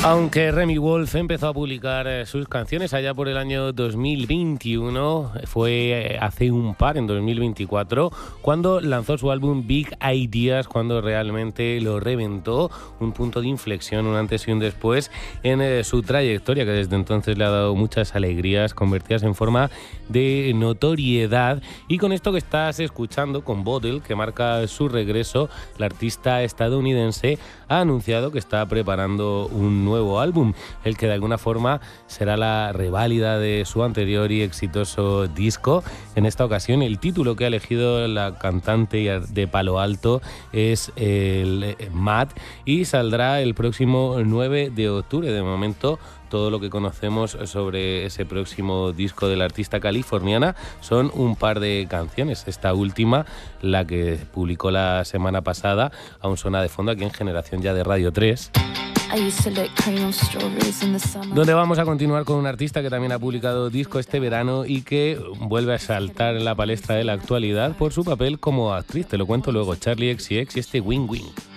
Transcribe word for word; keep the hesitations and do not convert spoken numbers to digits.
Aunque Remi Wolf empezó a publicar eh, sus canciones allá por el año dos mil veintiuno, fue eh, hace un par, en dos mil veinticuatro, cuando lanzó su álbum Big Ideas, cuando realmente lo reventó, un punto de inflexión, un antes y un después en eh, su trayectoria, que desde entonces le ha dado muchas alegrías, convertidas en forma de notoriedad. Y con esto que estás escuchando, con Bottle, que marca su regreso, la artista estadounidense ha anunciado que está preparando un nuevo álbum, el que de alguna forma será la reválida de su anterior y exitoso disco. En esta ocasión el título que ha elegido la cantante de Palo Alto es el Mad y saldrá el próximo nueve de octubre. De momento, todo lo que conocemos sobre ese próximo disco de la artista californiana son un par de canciones. Esta última, la que publicó la semana pasada, aún suena de fondo aquí en Generación Ya de Radio tres. Donde vamos a continuar con un artista que también ha publicado disco este verano y que vuelve a saltar en la palestra de la actualidad por su papel como actriz. Te lo cuento luego. Charli X C X y este Wing Wing.